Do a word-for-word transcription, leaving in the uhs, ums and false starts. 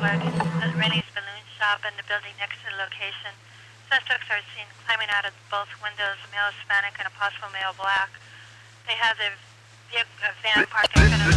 Boulevard, at Rennie's Balloon Shop and the building next to the location. Suspects are seen climbing out of both windows, a male Hispanic and a possible male black. They have their vehicle, van parked in front of